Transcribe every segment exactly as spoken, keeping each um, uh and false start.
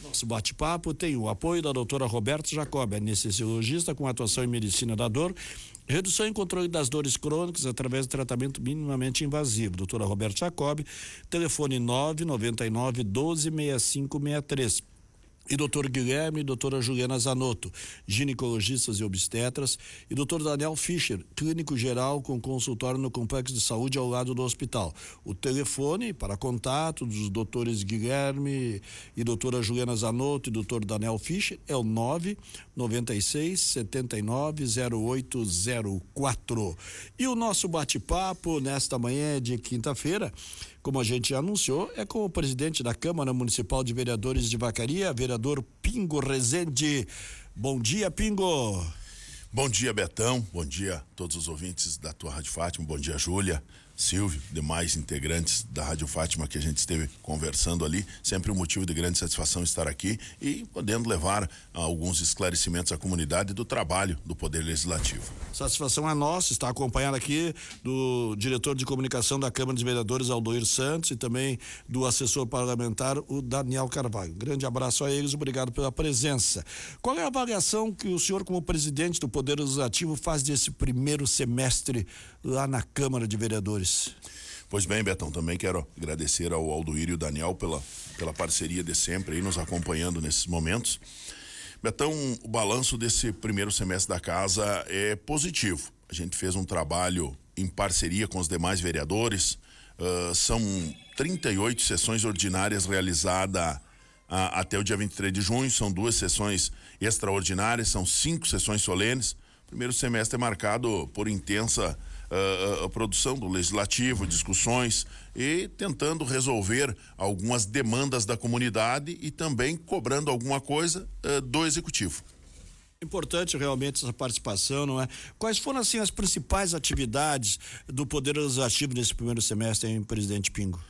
Esse bate-papo tem o apoio da doutora Roberta Jacob, anestesiologista com atuação em medicina da dor, redução e controle das dores crônicas através de tratamento minimamente invasivo. Doutora Roberta Jacob, telefone nove nove nove doze sessenta e cinco sessenta e três. E doutor Guilherme e doutora Juliana Zanotto, ginecologistas e obstetras, e doutor Daniel Fischer, clínico geral com consultório no Complexo de Saúde ao lado do hospital. O telefone para contato dos doutores Guilherme e doutora Juliana Zanotto e doutor Daniel Fischer é o nove nove seis, sete nove, zero oito zero quatro. E o nosso bate-papo nesta manhã de quinta-feira, como a gente já anunciou, é com o presidente da Câmara Municipal de Vereadores de Vacaria, vereador Pingo Rezende. Bom dia, Pingo. Bom dia, Betão. Bom dia a todos os ouvintes da tua Rádio Fátima. Bom dia, Júlia, Silvio, demais integrantes da Rádio Fátima que a gente esteve conversando ali. Sempre um motivo de grande satisfação estar aqui e podendo levar alguns esclarecimentos à comunidade do trabalho do Poder Legislativo. Satisfação é nossa estar acompanhado aqui do diretor de comunicação da Câmara dos Vereadores, Aldoir Santos, e também do assessor parlamentar, o Daniel Carvalho. Grande abraço a eles, obrigado pela presença. Qual é a avaliação que o senhor, como presidente do Poder Legislativo, faz desse primeiro semestre lá na Câmara de Vereadores? Pois bem, Betão, também quero agradecer ao Aldoir e o Daniel pela, pela parceria de sempre aí, nos acompanhando nesses momentos. Betão, o balanço desse primeiro semestre da casa é positivo. A gente fez um trabalho em parceria com os demais vereadores, uh, são trinta e oito sessões ordinárias realizadas uh, até o dia vinte e três de junho, são duas sessões extraordinárias, são cinco sessões solenes. O primeiro semestre é marcado por intensa Uh, a produção do legislativo, discussões e tentando resolver algumas demandas da comunidade e também cobrando alguma coisa uh, do executivo. Importante realmente essa participação, não é? Quais foram assim as principais atividades do Poder Legislativo nesse primeiro semestre, hein, presidente Pingo?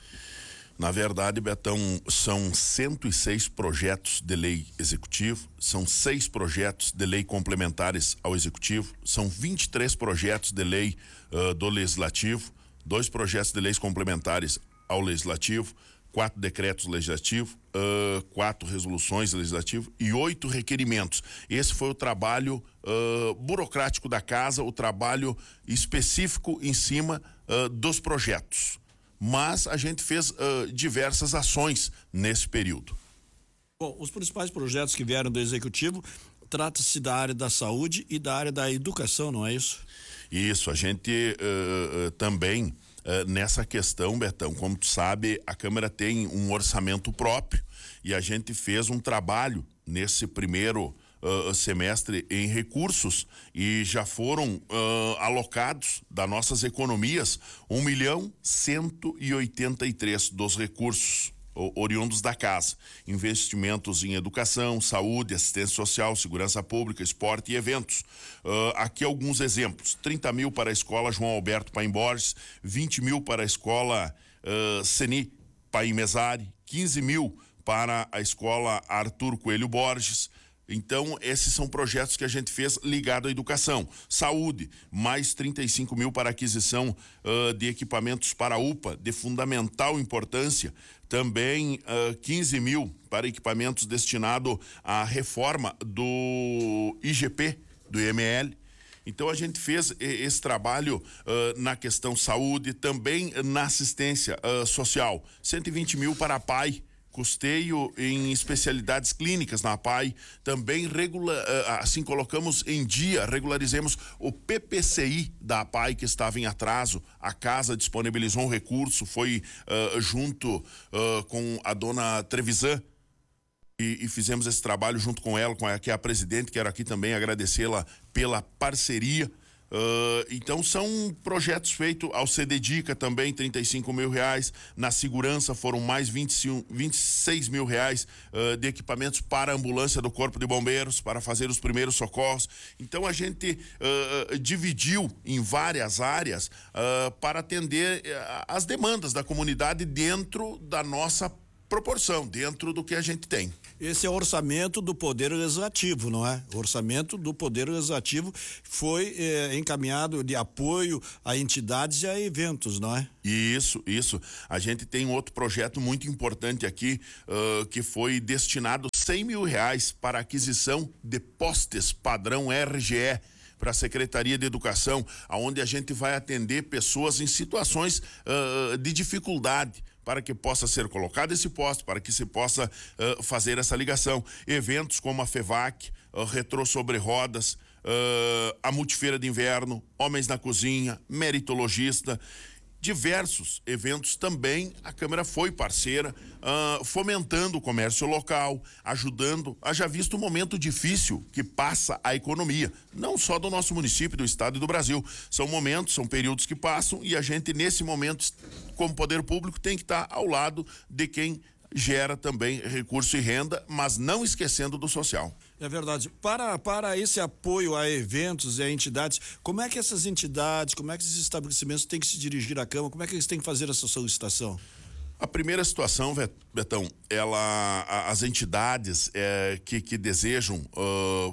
Na verdade, Betão, são cento e seis projetos de lei executivo, são seis projetos de lei complementares ao executivo, são vinte e três projetos de lei uh, do legislativo, dois projetos de leis complementares ao legislativo, quatro decretos legislativos, uh, quatro resoluções legislativas e oito requerimentos. Esse foi o trabalho uh, burocrático da casa, o trabalho específico em cima uh, dos projetos. Mas a gente fez uh, diversas ações nesse período. Bom, os principais projetos que vieram do Executivo trata-se da área da saúde e da área da educação, não é isso? Isso, a gente uh, uh, também uh, nessa questão, Betão, como tu sabe, a Câmara tem um orçamento próprio e a gente fez um trabalho nesse primeiro Uh, semestre em recursos e já foram uh, alocados das nossas economias um milhão cento e oitenta e três dos recursos oriundos da casa, investimentos em educação, saúde, assistência social, segurança pública, esporte e eventos. Uh, aqui alguns exemplos: trinta mil para a escola João Alberto Paim Borges, vinte mil para a escola uh, Seni Paim Mesari, quinze mil para a escola Arthur Coelho Borges. Então, esses são projetos que a gente fez ligado à educação. Saúde, mais trinta e cinco mil para aquisição uh, de equipamentos para a U P A, de fundamental importância. Também uh, quinze mil para equipamentos destinados à reforma do I G P, do I M L. Então a gente fez esse trabalho uh, na questão saúde, também na assistência uh, social. cento e vinte mil para a P A I. Custeio em especialidades clínicas na P A I, também regula, assim colocamos em dia, regularizemos o P P C I da P A I que estava em atraso. A casa disponibilizou um recurso, foi uh, junto uh, com a dona Trevisan e, e fizemos esse trabalho junto com ela, com a, que é a presidente. Quero aqui também agradecê-la pela parceria. Uh, então são projetos feitos ao CDDICA também, trinta e cinco mil reais. Na segurança foram mais vinte e cinco, vinte e seis mil reais uh, de equipamentos para a ambulância do Corpo de Bombeiros, para fazer os primeiros socorros. Então a gente uh, dividiu em várias áreas uh, para atender uh, as demandas da comunidade dentro da nossa proporção, dentro do que a gente tem. Esse é o orçamento do Poder Legislativo, não é? O orçamento do Poder Legislativo foi eh, encaminhado de apoio a entidades e a eventos, não é? Isso, isso. A gente tem outro projeto muito importante aqui, uh, que foi destinado cem mil reais para aquisição de postes padrão R G E para a Secretaria de Educação, aonde a gente vai atender pessoas em situações uh, de dificuldade, para que possa ser colocado esse poste, para que se possa uh, fazer essa ligação. Eventos como a FEVAC, uh, Retrô sobre Rodas, uh, a Multifeira de Inverno, Homens na Cozinha, Meritologista, diversos eventos também a Câmara foi parceira, uh, fomentando o comércio local, ajudando. Haja visto um momento difícil que passa a economia, não só do nosso município, do estado e do Brasil. São momentos, são períodos que passam e a gente, nesse momento, como poder público, tem que estar ao lado de quem gera também recurso e renda, mas não esquecendo do social. É verdade. Para, para esse apoio a eventos e a entidades, como é que essas entidades, como é que esses estabelecimentos têm que se dirigir à Câmara, como é que eles têm que fazer essa solicitação? A primeira situação, Betão, ela, as entidades é, que, que desejam uh,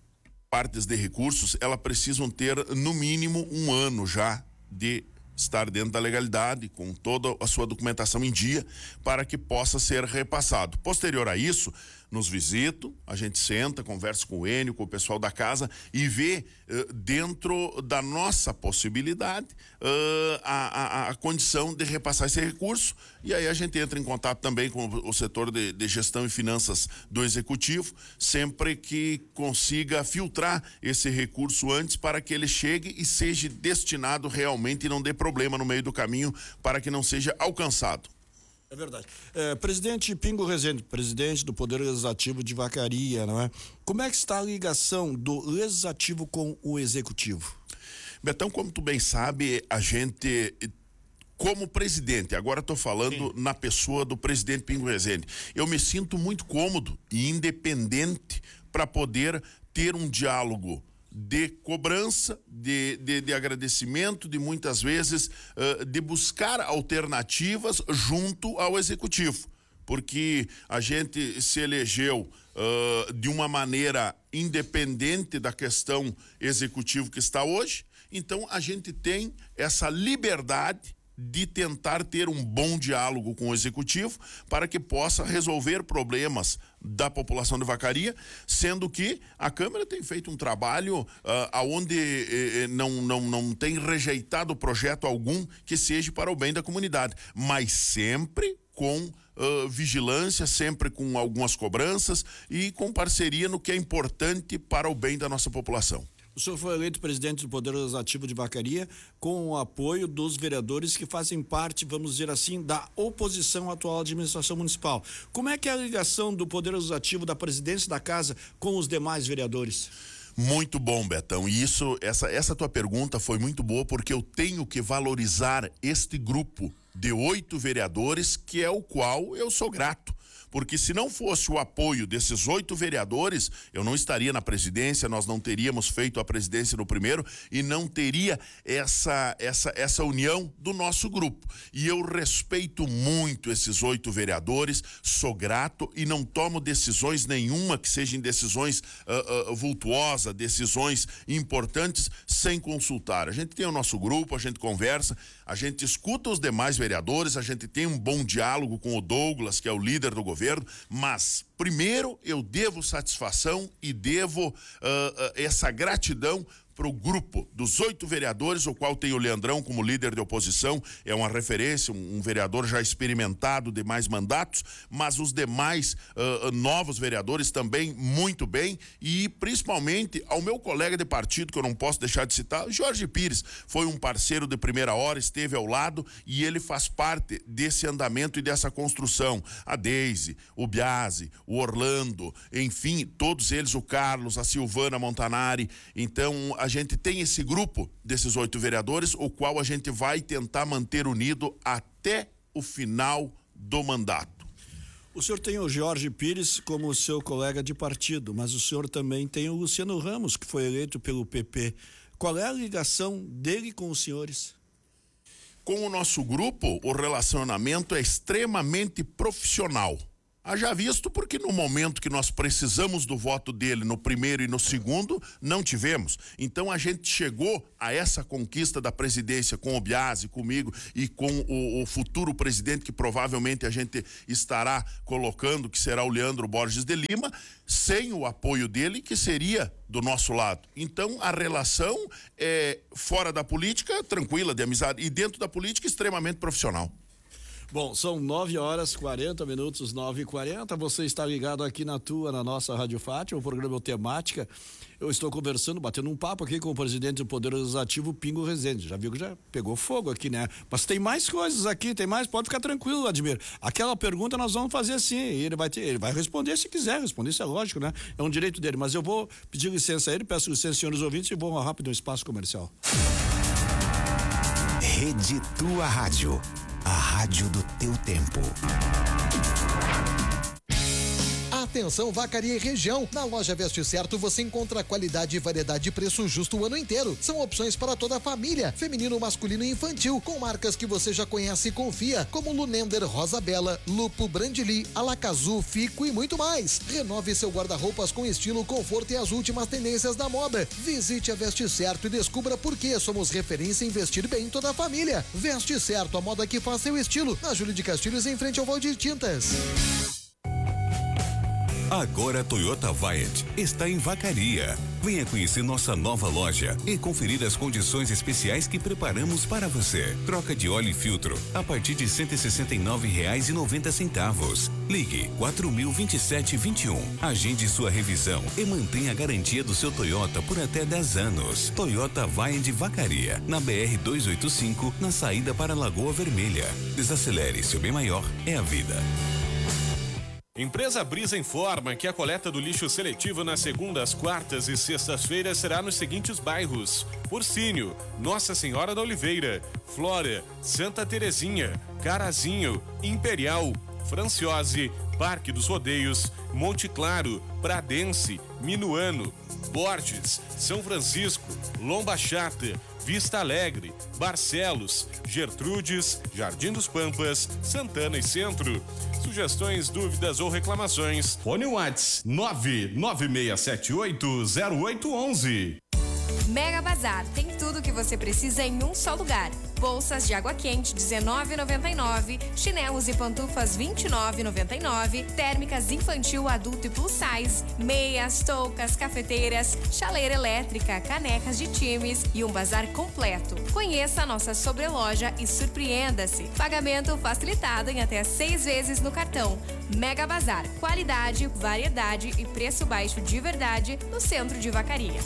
partes de recursos, elas precisam ter no mínimo um ano já de estar dentro da legalidade, com toda a sua documentação em dia, para que possa ser repassado. Posterior a isso, nos visitam, a gente senta, conversa com o Enio, com o pessoal da casa e vê uh, dentro da nossa possibilidade uh, a, a, a condição de repassar esse recurso, e aí a gente entra em contato também com o setor de, de gestão e finanças do Executivo, sempre que consiga filtrar esse recurso antes para que ele chegue e seja destinado realmente e não dê problema no meio do caminho para que não seja alcançado. É verdade. É, presidente Pingo Rezende, presidente do Poder Legislativo de Vacaria, não é? Como é que está a ligação do Legislativo com o Executivo? Betão, como tu bem sabe, a gente, como presidente, agora estou falando Sim. na pessoa do presidente Pingo Rezende, eu me sinto muito cômodo e independente para poder ter um diálogo de cobrança, de, de, de agradecimento, de muitas vezes uh, de buscar alternativas junto ao Executivo, porque a gente se elegeu uh, de uma maneira independente da questão executiva que está hoje, então a gente tem essa liberdade de tentar ter um bom diálogo com o Executivo para que possa resolver problemas da população de Vacaria, sendo que a Câmara tem feito um trabalho uh, aonde eh, não, não, não tem rejeitado projeto algum que seja para o bem da comunidade, mas sempre com uh, vigilância, sempre com algumas cobranças e com parceria no que é importante para o bem da nossa população. O senhor foi eleito presidente do Poder Legislativo de Vacaria com o apoio dos vereadores que fazem parte, vamos dizer assim, da oposição à atual administração municipal. Como é que é a ligação do Poder Legislativo, da presidência da casa, com os demais vereadores? Muito bom, Betão. E isso, essa, essa tua pergunta foi muito boa, porque eu tenho que valorizar este grupo de oito vereadores, que é o qual eu sou grato. Porque se não fosse o apoio desses oito vereadores, eu não estaria na presidência, nós não teríamos feito a presidência no primeiro e não teria essa, essa, essa união do nosso grupo. E eu respeito muito esses oito vereadores, sou grato e não tomo decisões nenhuma que sejam decisões uh, uh, vultuosas, decisões importantes, sem consultar. A gente tem o nosso grupo, a gente conversa, a gente escuta os demais vereadores, a gente tem um bom diálogo com o Douglas, que é o líder do governo, mas primeiro eu devo satisfação e devo uh, uh, essa gratidão para o grupo dos oito vereadores, o qual tem o Leandrão como líder de oposição, é uma referência, um, um vereador já experimentado de mais mandatos, mas os demais uh, novos vereadores também muito bem, e principalmente ao meu colega de partido, que eu não posso deixar de citar, Jorge Pires, foi um parceiro de primeira hora, esteve ao lado e ele faz parte desse andamento e dessa construção. A Deise, o Biasi, o Orlando, enfim, todos eles, o Carlos, a Silvana Montanari. Então a gente tem esse grupo desses oito vereadores, o qual a gente vai tentar manter unido até o final do mandato. O senhor tem o Jorge Pires como seu colega de partido, mas o senhor também tem o Luciano Ramos, que foi eleito pelo P P. Qual é a ligação dele com os senhores? Com o nosso grupo, o relacionamento é extremamente profissional. Haja visto porque no momento que nós precisamos do voto dele no primeiro e no segundo, não tivemos. Então a gente chegou a essa conquista da presidência com o Biasi, comigo e com o, o futuro presidente que provavelmente a gente estará colocando, que será o Leandro Borges de Lima, sem o apoio dele, que seria do nosso lado. Então a relação é fora da política, tranquila, de amizade, e dentro da política, extremamente profissional. Bom, são nove horas quarenta minutos, nove e quarenta. Você está ligado aqui na tua, na nossa Rádio Fátima, o programa Temática. Eu estou conversando, batendo um papo aqui com o presidente do Poder Legislativo, Pingo Rezende. Já viu que já pegou fogo aqui, né? Mas tem mais coisas aqui, tem mais, pode ficar tranquilo, Vladimir. Aquela pergunta nós vamos fazer assim, e ele vai ter, ele vai responder se quiser responder, isso é lógico, né? É um direito dele, mas eu vou pedir licença a ele, peço licença, senhores ouvintes, e vou rápido no espaço comercial. Rede Tua Rádio. A rádio do teu tempo. Atenção, Vacaria e região. Na loja Veste Certo você encontra qualidade e variedade de preço justo o ano inteiro. São opções para toda a família, feminino, masculino e infantil, com marcas que você já conhece e confia, como Lunender, Rosa Bela, Lupo, Brandili, Alacazu, Fico e muito mais. Renove seu guarda-roupas com estilo, conforto e as últimas tendências da moda. Visite a Veste Certo e descubra por que somos referência em vestir bem em toda a família. Veste Certo, a moda que faz seu estilo. Na Júlio de Castilhos, em frente ao Valdir Tintas. Agora a Toyota Viant está em Vacaria. Venha conhecer nossa nova loja e conferir as condições especiais que preparamos para você. Troca de óleo e filtro a partir de cento e sessenta e nove reais e noventa centavos. Ligue quatro mil vinte e sete vinte e um. Agende sua revisão e mantenha a garantia do seu Toyota por até dez anos. Toyota Viant Vacaria, na B R duzentos e oitenta e cinco, na saída para Lagoa Vermelha. Desacelere, seu bem maior é a vida. Empresa Brisa informa que a coleta do lixo seletivo nas segundas, quartas e sextas-feiras será nos seguintes bairros: Ursínio, Nossa Senhora da Oliveira, Flora, Santa Terezinha, Carazinho, Imperial, Franciose, Parque dos Rodeios, Monte Claro, Pradense, Minuano, Borges, São Francisco, Lomba Chata, Vista Alegre, Barcelos, Gertrudes, Jardim dos Pampas, Santana e Centro. Sugestões, dúvidas ou reclamações? Fone Whats nove nove seis sete oito zero oito um um. Mega Bazar, tem tudo que você precisa em um só lugar. Bolsas de água quente dezenove reais e noventa e nove centavos, chinelos e pantufas vinte e nove reais e noventa e nove centavos, térmicas infantil, adulto e plus size, meias, toucas, cafeteiras, chaleira elétrica, canecas de times e um bazar completo. Conheça a nossa sobreloja e surpreenda-se. Pagamento facilitado em até seis vezes no cartão. Mega Bazar, qualidade, variedade e preço baixo de verdade no centro de Vacaria.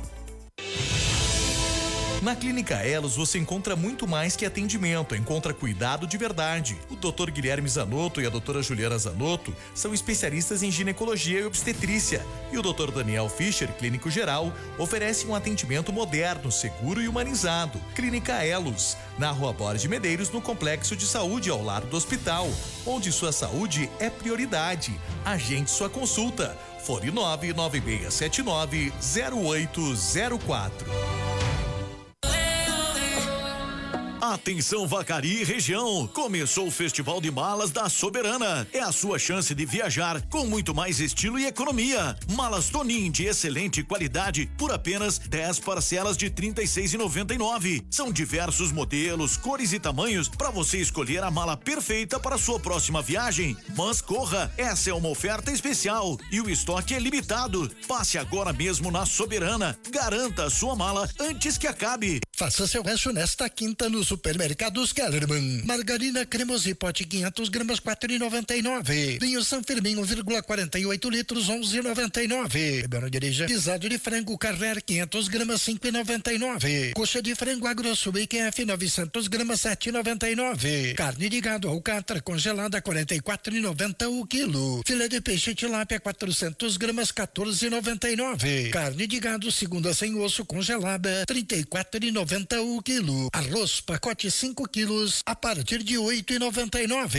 Na Clínica Elos você encontra muito mais que atendimento, encontra cuidado de verdade. O doutor Guilherme Zanotto e a doutora Juliana Zanotto são especialistas em ginecologia e obstetrícia. E o doutor Daniel Fischer, clínico geral, oferece um atendimento moderno, seguro e humanizado. Clínica Elos, na Rua Borges de Medeiros, no Complexo de Saúde, ao lado do hospital, onde sua saúde é prioridade. Agende sua consulta. Fone nove nove seis sete nove zero oito zero quatro. Atenção Vacaria e região, começou o Festival de Malas da Soberana. É a sua chance de viajar com muito mais estilo e economia. Malas Tonin de excelente qualidade por apenas dez parcelas de trinta e seis reais e noventa e nove centavos. São diversos modelos, cores e tamanhos para você escolher a mala perfeita para sua próxima viagem. Mas corra, essa é uma oferta especial e o estoque é limitado. Passe agora mesmo na Soberana, garanta a sua mala antes que acabe. Faça seu rancho nesta quinta nos Supermercados Kellerman. Margarina Cremosi pote quinhentas gramas quatro reais e noventa e nove centavos. Vinho São Firmino um vírgula quarenta e oito litros onze reais e noventa e nove centavos. Beber não dirija. Guisado de frango Carrer quinhentas gramas cinco reais e noventa e nove centavos. Coxa de frango Agrosul B Q F novecentas gramas sete reais e noventa e nove centavos. Carne de gado Alcatra congelada quarenta e quatro reais e noventa centavos o quilo. Filé de peixe tilápia quatrocentas gramas quatorze reais e noventa e nove centavos. Carne de gado segunda sem osso congelada trinta e quatro reais e noventa centavos o quilo. Arroz pacote cinco quilos a partir de oito reais e noventa e nove centavos.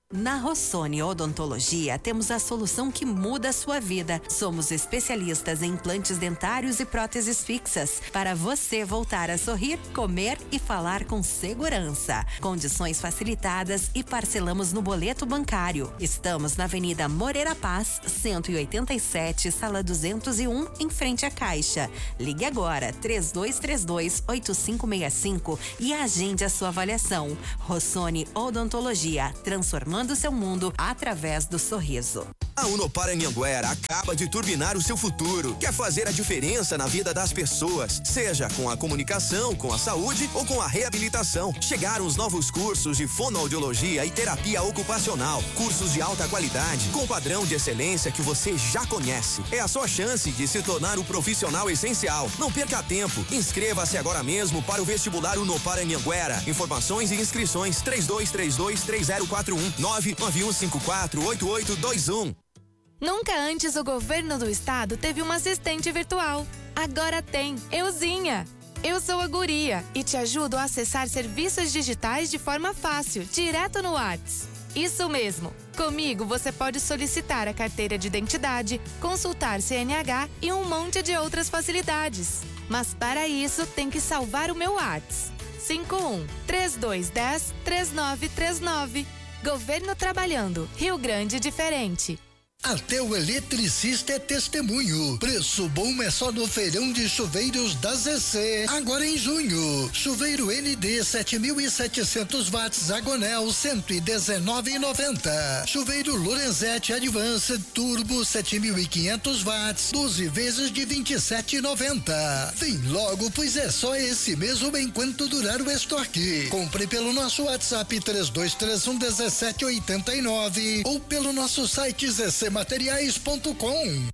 Na Rossoni Odontologia, temos a solução que muda a sua vida. Somos especialistas em implantes dentários e próteses fixas, para você voltar a sorrir, comer e falar com segurança. Condições facilitadas e parcelamos no boleto bancário. Estamos na Avenida Moreira Paz, cento e oitenta e sete, sala duzentos e um, em frente à Caixa. Ligue agora, três dois três dois, oito cinco seis cinco e agende a sua avaliação. Rossoni Odontologia, transformando o seu mundo através do sorriso. A Unopar Anhanguera acaba de turbinar o seu futuro. Quer fazer a diferença na vida das pessoas, seja com a comunicação, com a saúde ou com a reabilitação. Chegaram os novos cursos de fonoaudiologia e terapia ocupacional. Cursos de alta qualidade, com padrão de excelência que você já conhece. É a sua chance de se tornar o profissional essencial. Não perca tempo. Inscreva-se agora mesmo para o vestibular Unopar Anhanguera. Informações e inscrições três dois três dois, três zero quatro um, nove nove um cinco quatro, oito oito dois um. Nunca antes o governo do estado teve uma assistente virtual. Agora tem, Euzinha. Eu sou a Guria e te ajudo a acessar serviços digitais de forma fácil, direto no WhatsApp. Isso mesmo. Comigo você pode solicitar a carteira de identidade, consultar C N H e um monte de outras facilidades. Mas para isso tem que salvar o meu WhatsApp. cinco um, três dois um zero, três nove três nove. Governo trabalhando. Rio Grande diferente. Até o eletricista é testemunho. Preço bom é só no feirão de chuveiros da Z C. Agora em junho. Chuveiro N D sete mil e setecentos watts Agonel cento e dezenove reais e noventa centavos. Chuveiro Lorenzetti Advanced Turbo sete mil e quinhentos watts, doze vezes de vinte e sete reais e noventa centavos. Vem logo, pois é só esse mesmo enquanto durar o estoque. Compre pelo nosso WhatsApp três dois três um, um sete oito nove ou pelo nosso site z c materiais ponto com.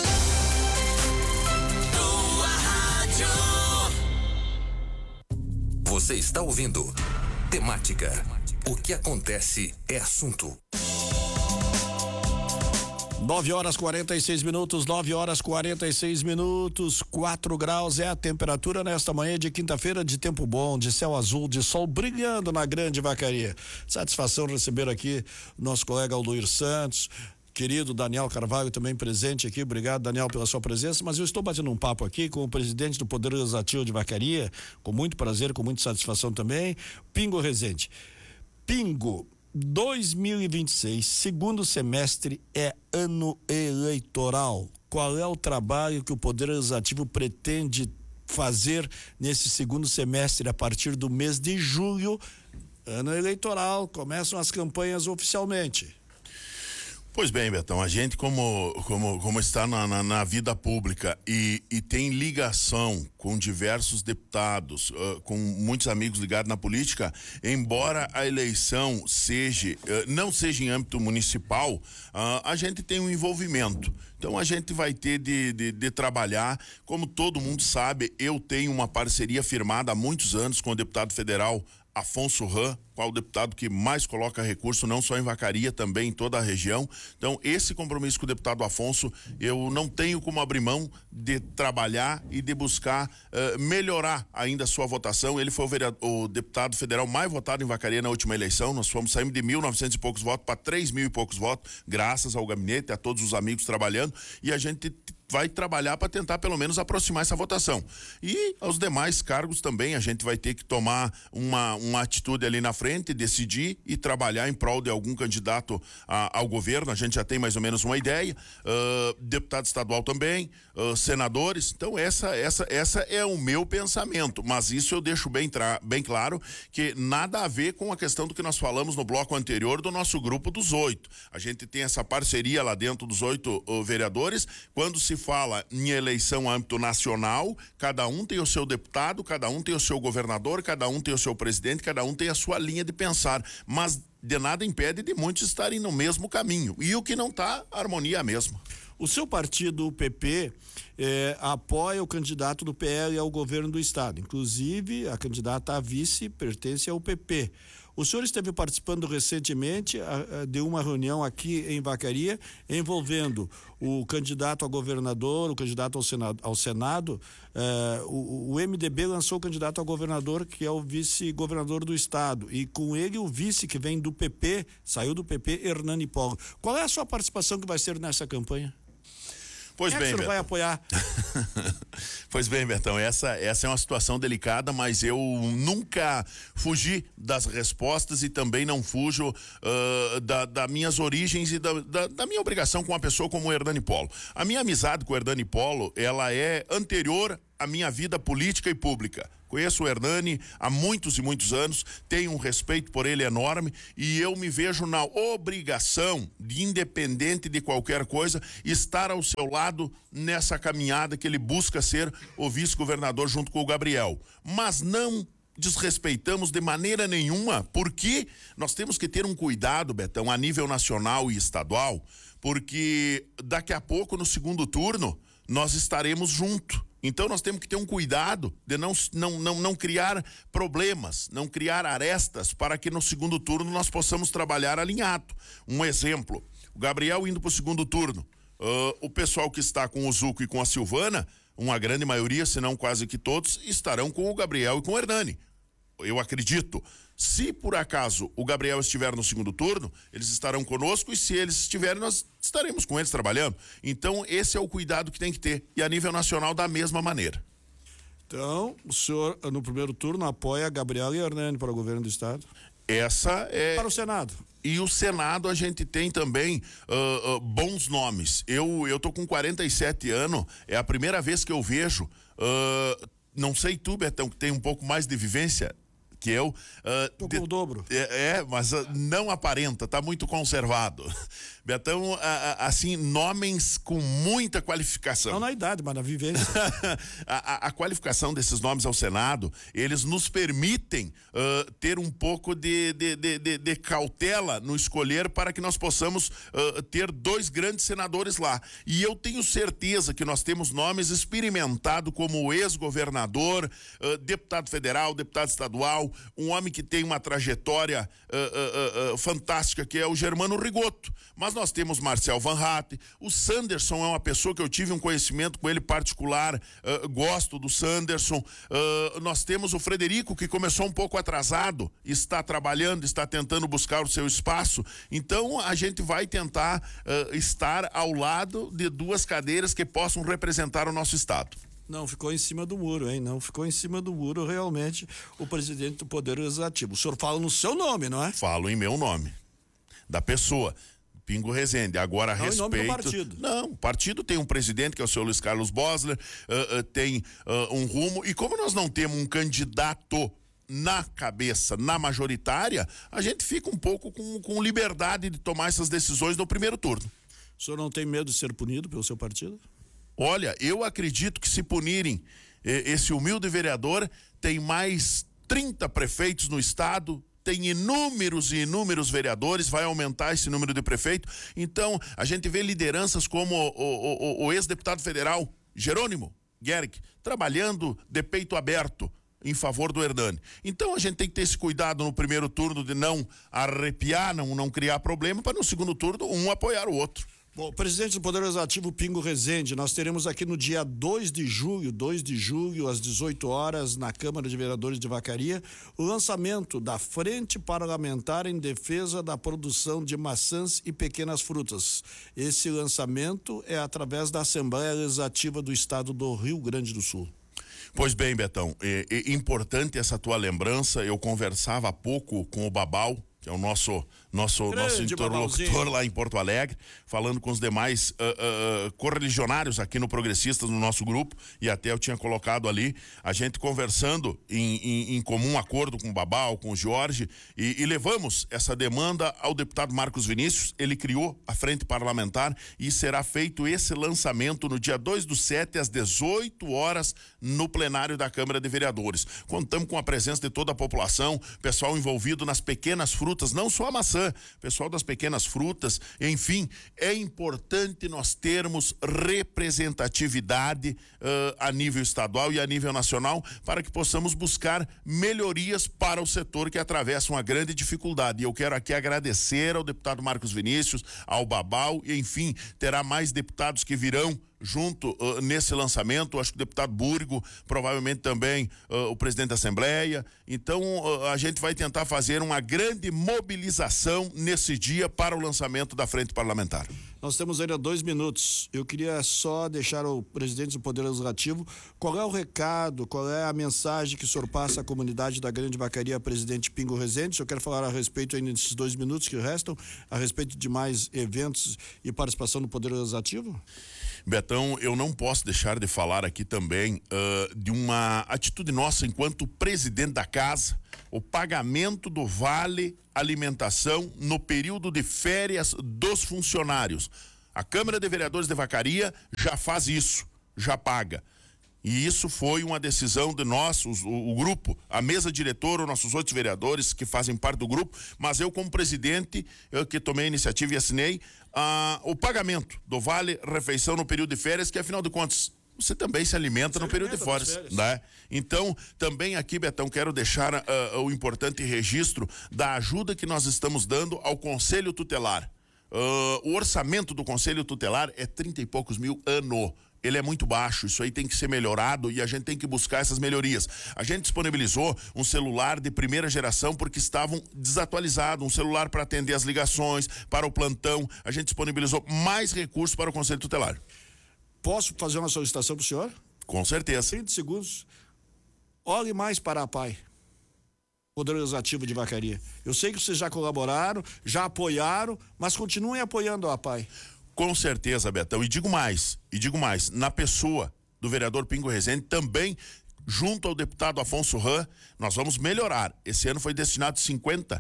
Você está ouvindo Temática. O que acontece é assunto. nove horas quarenta e seis minutos, nove horas quarenta e seis minutos, quatro graus é a temperatura nesta manhã de quinta-feira, de tempo bom, de céu azul, de sol brilhando na Grande Vacaria. Satisfação receber aqui nosso colega Aldoir Santos, querido Daniel Carvalho também presente aqui. Obrigado, Daniel, pela sua presença. Mas eu estou batendo um papo aqui com o presidente do Poder Legislativo de Vacaria, com muito prazer, com muita satisfação também, Pingo Rezende. Pingo, dois mil e vinte e seis, segundo semestre é ano eleitoral. Qual é o trabalho que o Poder Legislativo pretende fazer nesse segundo semestre a partir do mês de julho? Ano eleitoral, começam as campanhas oficialmente. Pois bem, Betão, a gente como, como, como está na, na, na vida pública e, e tem ligação com diversos deputados, uh, com muitos amigos ligados na política, embora a eleição seja, uh, não seja em âmbito municipal, uh, a gente tem um envolvimento. Então a gente vai ter de, de, de trabalhar, como todo mundo sabe, eu tenho uma parceria firmada há muitos anos com o deputado federal Afonso Ram, qual o deputado que mais coloca recurso, não só em Vacaria, também em toda a região. Então, esse compromisso com o deputado Afonso, eu não tenho como abrir mão de trabalhar e de buscar uh, melhorar ainda a sua votação. Ele foi o, vereador, o deputado federal mais votado em Vacaria na última eleição. Nós fomos saímos de mil e novecentos e poucos votos para três mil e poucos votos, graças ao gabinete, a todos os amigos trabalhando, e a gente vai trabalhar para tentar pelo menos aproximar essa votação. E aos demais cargos também a gente vai ter que tomar uma, uma atitude ali na frente, decidir e trabalhar em prol de algum candidato a, ao governo. A gente já tem mais ou menos uma ideia, uh, deputado estadual também, uh, senadores. Então essa, essa, essa é o meu pensamento, mas isso eu deixo bem, tra- bem claro que nada a ver com a questão do que nós falamos no bloco anterior do nosso grupo dos oito. A gente tem essa parceria lá dentro dos oito uh, vereadores. Quando se fala em eleição a âmbito nacional, cada um tem o seu deputado, cada um tem o seu governador, cada um tem o seu presidente, cada um tem a sua linha de pensar, mas de nada impede de muitos estarem no mesmo caminho, e o que não está, a harmonia é a mesma. O seu partido, o P P, eh, apoia o candidato do P L ao governo do estado, inclusive a candidata a vice pertence ao P P. O senhor esteve participando recentemente a, a, de uma reunião aqui em Vacaria envolvendo o candidato a governador, o candidato ao Senado. Ao Senado eh, o, o M D B lançou o candidato a governador, que é o vice-governador do estado, e com ele o vice que vem do P P, saiu do P P, Hernani Polo. Qual é a sua participação que vai ser nessa campanha? Pois é bem, que o senhor vai apoiar? Pois bem, Bertão, essa, essa é uma situação delicada, mas eu nunca fugi das respostas e também não fujo uh, da, das minhas origens e da, da, da minha obrigação com uma pessoa como o Hernani Polo. A minha amizade com o Hernani Polo, ela é anterior à minha vida política e pública. Conheço o Hernani há muitos e muitos anos, tenho um respeito por ele enorme e eu me vejo na obrigação de, independente de qualquer coisa, estar ao seu lado nessa caminhada que ele busca ser o vice-governador junto com o Gabriel. Mas não desrespeitamos de maneira nenhuma, porque nós temos que ter um cuidado, Betão, a nível nacional e estadual, porque daqui a pouco, no segundo turno, nós estaremos juntos. Então nós temos que ter um cuidado de não, não, não, não criar problemas, não criar arestas para que no segundo turno nós possamos trabalhar alinhado. Um exemplo, o Gabriel indo para o segundo turno, uh, o pessoal que está com o Zuco e com a Silvana, uma grande maioria, se não quase que todos, estarão com o Gabriel e com o Hernani. Eu acredito. Se por acaso o Gabriel estiver no segundo turno, eles estarão conosco, e se eles estiverem, nós estaremos com eles trabalhando. Então esse é o cuidado que tem que ter, e a nível nacional da mesma maneira. Então o senhor no primeiro turno apoia Gabriel e Hernani para o governo do estado? Essa é... Para o Senado. E o Senado a gente tem também uh, uh, bons nomes. Eu eu tô com quarenta e sete anos, é a primeira vez que eu vejo, uh, não sei tu, Betão, que tem um pouco mais de vivência que eu. Uh, Tô com de, o dobro. É, é mas uh, não aparenta, tá muito conservado. Betão, uh, uh, assim, nomes com muita qualificação. Não na idade, mas na vivência. a, a, a qualificação desses nomes ao Senado, eles nos permitem uh, ter um pouco de, de, de, de, de cautela no escolher, para que nós possamos uh, ter dois grandes senadores lá. E eu tenho certeza que nós temos nomes experimentados, como o ex-governador, uh, deputado federal, deputado estadual, um homem que tem uma trajetória uh, uh, uh, fantástica, que é o Germano Rigoto. Mas nós temos Marcel Van Hatten, o Sanderson é uma pessoa que eu tive um conhecimento com ele particular, uh, gosto do Sanderson. Uh, nós temos o Frederico, que começou um pouco atrasado, está trabalhando, está tentando buscar o seu espaço. Então a gente vai tentar uh, estar ao lado de duas cadeiras que possam representar o nosso estado. Não ficou em cima do muro, hein? Não ficou em cima do muro realmente o presidente do Poder Legislativo. O senhor fala no seu nome, não é? Falo em meu nome, da pessoa. Pingo Rezende. Agora, a não, respeito... em nome do partido. Não, o partido tem um presidente, que é o senhor Luiz Carlos Bosler, uh, uh, tem uh, um rumo, e como nós não temos um candidato na cabeça, na majoritária, a gente fica um pouco com, com liberdade de tomar essas decisões no primeiro turno. O senhor não tem medo de ser punido pelo seu partido? Olha, eu acredito que, se punirem eh, esse humilde vereador, tem mais trinta prefeitos no estado, tem inúmeros e inúmeros vereadores, vai aumentar esse número de prefeitos. Então, a gente vê lideranças como o, o, o, o ex-deputado federal Jerônimo Guerg, trabalhando de peito aberto em favor do Hernani. Então a gente tem que ter esse cuidado no primeiro turno de não arrepiar, não, não criar problema, para no segundo turno um apoiar o outro. Bom, presidente do Poder Legislativo, Pingo Rezende, nós teremos aqui no dia dois de julho, dois de julho, às dezoito horas, na Câmara de Vereadores de Vacaria, o lançamento da Frente Parlamentar em Defesa da Produção de Maçãs e Pequenas Frutas. Esse lançamento é através da Assembleia Legislativa do Estado do Rio Grande do Sul. Pois bem, Betão, é, é importante essa tua lembrança. Eu conversava há pouco com o Babal, que é o nosso nosso nosso interlocutor lá em Porto Alegre, falando com os demais uh, uh, correligionários aqui no Progressistas, no nosso grupo, e até eu tinha colocado ali, a gente conversando em, em, em comum acordo com o Babal, com o Jorge, e, e levamos essa demanda ao deputado Marcos Vinícius. Ele criou a Frente Parlamentar e será feito esse lançamento no dia dois do sete, às dezoito horas, no plenário da Câmara de Vereadores. Contamos com a presença de toda a população, pessoal envolvido nas pequenas frutas, não só a maçã, hortelã, pessoal das pequenas frutas, enfim, é importante nós termos representatividade uh, a nível estadual e a nível nacional para que possamos buscar melhorias para o setor que atravessa uma grande dificuldade. E eu quero aqui agradecer ao deputado Marcos Vinícius, ao Babau, e enfim, terá mais deputados que virão junto uh, nesse lançamento. Acho que o deputado Burgo, provavelmente também uh, o presidente da Assembleia. Então uh, a gente vai tentar fazer uma grande mobilização nesse dia para o lançamento da frente parlamentar. Nós temos ainda dois minutos. Eu queria só deixar ao presidente do Poder Legislativo qual é o recado, qual é a mensagem que o senhor passa à comunidade da Grande Vacaria, presidente Pingo Rezende. O senhor quer falar a respeito ainda desses dois minutos que restam, a respeito de mais eventos e participação do Poder Legislativo? Betão, eu não posso deixar de falar aqui também uh, de uma atitude nossa enquanto presidente da casa, o pagamento do vale alimentação no período de férias dos funcionários. A Câmara de Vereadores de Vacaria já faz isso, já paga. E isso foi uma decisão de nós, o, o grupo, a mesa diretora, os nossos oito vereadores que fazem parte do grupo, mas eu como presidente, eu que tomei a iniciativa e assinei, ah, o pagamento do Vale Refeição no período de férias, que afinal de contas, você também se alimenta se no período de férias, né? Então, também aqui, Betão, quero deixar uh, o importante registro da ajuda que nós estamos dando ao Conselho Tutelar. Uh, o orçamento do Conselho Tutelar é trinta e poucos mil ano. Ele é muito baixo, isso aí tem que ser melhorado e a gente tem que buscar essas melhorias. A gente disponibilizou um celular de primeira geração porque estavam desatualizados, um celular para atender as ligações, para o plantão. A gente disponibilizou mais recursos para o Conselho Tutelar. Posso fazer uma solicitação para o senhor? Com certeza. trinta segundos. Olhe mais para a P A I, Poder Legislativo de Vacaria. Eu sei que vocês já colaboraram, já apoiaram, mas continuem apoiando a P A I. Com certeza, Betão. E digo mais, e digo mais, na pessoa do vereador Pingo Rezende, também junto ao deputado Afonso Ram, nós vamos melhorar. Esse ano foi destinado cinquenta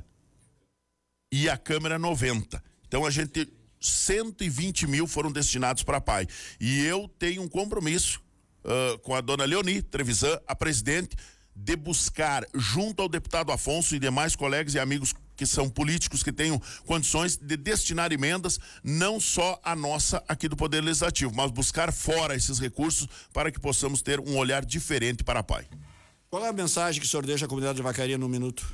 e a Câmara noventa. Então a gente, cento e vinte mil foram destinados para a P A I. E eu tenho um compromisso uh, com a dona Leoni Trevisan, a presidente, de buscar junto ao deputado Afonso e demais colegas e amigos que são políticos que tenham condições de destinar emendas, não só a nossa aqui do Poder Legislativo, mas buscar fora esses recursos para que possamos ter um olhar diferente para a P A I. Qual é a mensagem que o senhor deixa à comunidade de Vacaria no minuto?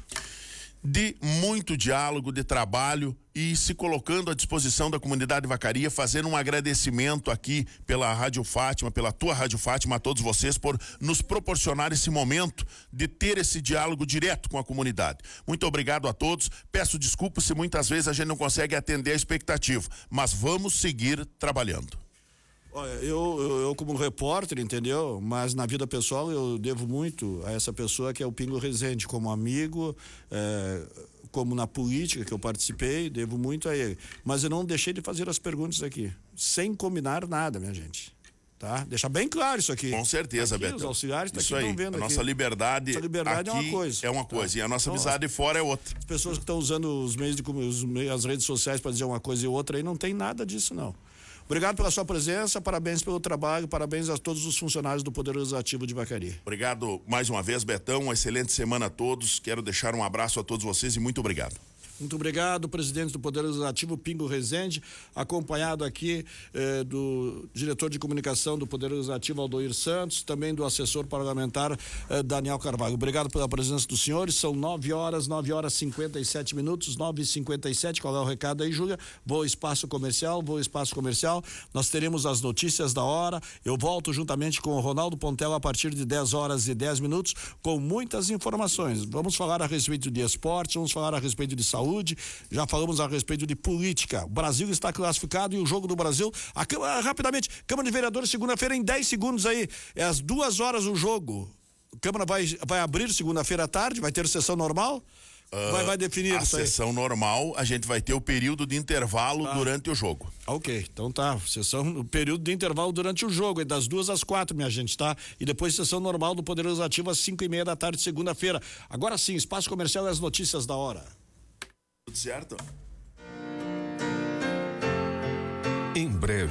De muito diálogo, de trabalho e se colocando à disposição da comunidade de Vacaria, fazendo um agradecimento aqui pela Rádio Fátima, pela tua Rádio Fátima, a todos vocês por nos proporcionar esse momento de ter esse diálogo direto com a comunidade. Muito obrigado a todos, peço desculpas se muitas vezes a gente não consegue atender a expectativa, mas vamos seguir trabalhando. Olha, eu, eu, eu como repórter, entendeu? Mas na vida pessoal eu devo muito a essa pessoa que é o Pingo Rezende, como amigo, é, como na política que eu participei, devo muito a ele. Mas eu não deixei de fazer as perguntas aqui, sem combinar nada, minha gente. Tá? Deixar bem claro isso aqui. Com certeza, aqui, Betão. Os auxiliares isso aqui aí, estão vendo a aqui. nossa liberdade, Nossa liberdade aqui é uma coisa. É uma coisa, tá? e a nossa então, amizade as, fora é outra. As pessoas que estão usando os meios de os meios, as redes sociais para dizer uma coisa e outra aí, não tem nada disso, não. Obrigado pela sua presença, parabéns pelo trabalho, parabéns a todos os funcionários do Poder Legislativo de Vacaria. Obrigado mais uma vez, Betão, uma excelente semana a todos, quero deixar um abraço a todos vocês e muito obrigado. Muito obrigado, presidente do Poder Legislativo, Pingo Rezende, acompanhado aqui eh, do diretor de comunicação do Poder Legislativo, Aldoir Santos, também do assessor parlamentar eh, Daniel Carvalho. Obrigado pela presença dos senhores, são nove horas, nove horas cinquenta e sete minutos, nove e cinquenta e sete, qual é o recado aí, Júlia? Boa espaço comercial, boa espaço comercial, nós teremos as notícias da hora, eu volto juntamente com o Ronaldo Pontel a partir de dez horas e dez minutos, com muitas informações. Vamos falar a respeito de esporte, vamos falar a respeito de saúde, já falamos a respeito de política. O Brasil está classificado e o jogo do Brasil, a Câmara, rapidamente, Câmara de Vereadores, segunda-feira em dez segundos aí, é às duas horas o jogo. A Câmara vai, vai abrir segunda-feira à tarde, vai ter sessão normal? Uh, vai, vai definir a isso aí? sessão normal, a gente vai ter o período de intervalo ah. durante o jogo. Ok, então tá, sessão, o período de intervalo durante o jogo, é das duas às quatro, minha gente, tá? E depois sessão normal do Poder Legislativo às cinco e meia da tarde, segunda-feira. Agora sim, espaço comercial e as notícias da hora. Tudo certo? Em breve,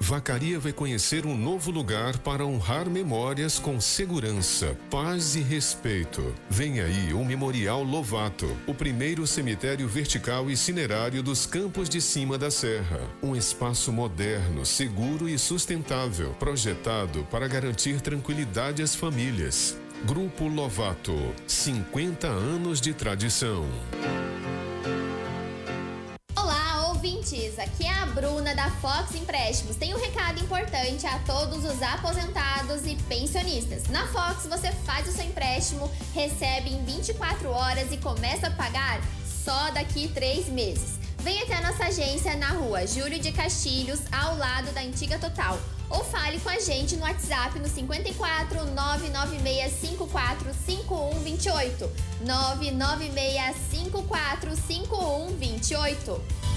Vacaria vai conhecer um novo lugar para honrar memórias com segurança, paz e respeito. Vem aí o Memorial Lovato, o primeiro cemitério vertical e cinerário dos Campos de Cima da Serra. Um espaço moderno, seguro e sustentável, projetado para garantir tranquilidade às famílias. Grupo Lovato, cinquenta anos de tradição. Olá, ouvintes! Aqui é a Bruna da Fox Empréstimos. Tem um recado importante a todos os aposentados e pensionistas. Na Fox você faz o seu empréstimo, recebe em vinte e quatro horas e começa a pagar só daqui três meses. Venha até a nossa agência na rua Júlio de Castilhos, ao lado da antiga Total. Ou fale com a gente no WhatsApp no cinco quatro, nove nove seis cinco quatro cinco um dois oito. nove nove seis cinco quatro cinco um dois oito.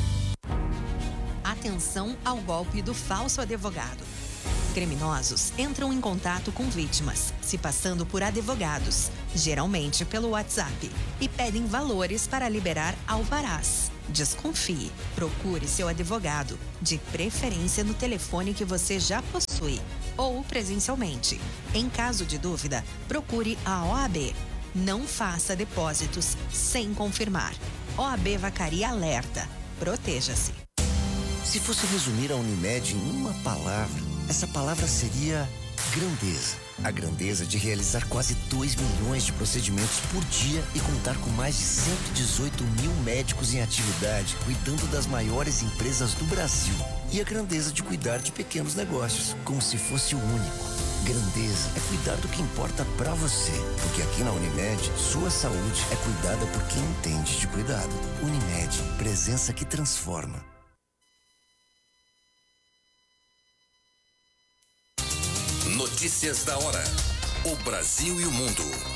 Atenção ao golpe do falso advogado. Criminosos entram em contato com vítimas, se passando por advogados, geralmente pelo WhatsApp, e pedem valores para liberar alvarás. Desconfie. Procure seu advogado, de preferência no telefone que você já possui, ou presencialmente. Em caso de dúvida, procure a O A B. Não faça depósitos sem confirmar. O A B Vacaria alerta. Proteja-se. Se fosse resumir a Unimed em uma palavra, essa palavra seria grandeza. A grandeza de realizar quase dois milhões de procedimentos por dia e contar com mais de cento e dezoito mil médicos em atividade, cuidando das maiores empresas do Brasil. E a grandeza de cuidar de pequenos negócios, como se fosse o único. Grandeza é cuidar do que importa pra você, porque aqui na Unimed, sua saúde é cuidada por quem entende de cuidado. Unimed, presença que transforma. Notícias da hora. O Brasil e o mundo